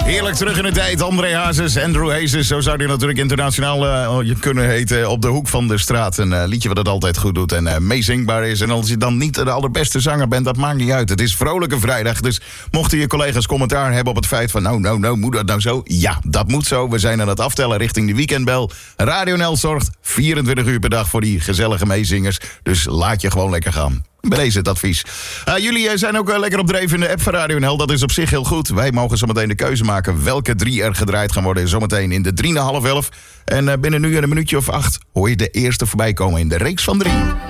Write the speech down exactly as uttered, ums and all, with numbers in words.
Heerlijk terug in de tijd. André Hazes, Andrew Hazes. Zo zou hij natuurlijk internationaal uh, kunnen heten. Op de hoek van de straat. Een uh, liedje wat het altijd goed doet en uh, meezingbaar is. En als je dan niet de allerbeste zanger bent, dat maakt niet uit. Het is Vrolijke Vrijdag. Dus mochten je collega's commentaar hebben op het feit van... nou, nou, nou, moet dat nou zo? Ja, dat moet zo. We zijn aan het aftellen richting de weekendbel. Radio N L zorgt vierentwintig uur per dag voor die gezellige meezingers. Dus laat je gewoon lekker gaan. Bij deze het advies. Uh, jullie zijn ook uh, lekker op dreef in de app van Radio N L. Dat is op zich heel goed. Wij mogen zometeen de keuze maken welke drie er gedraaid gaan worden. Zometeen in de drie na half elf. En uh, binnen nu een minuutje of acht hoor je de eerste voorbij komen in de reeks van drie.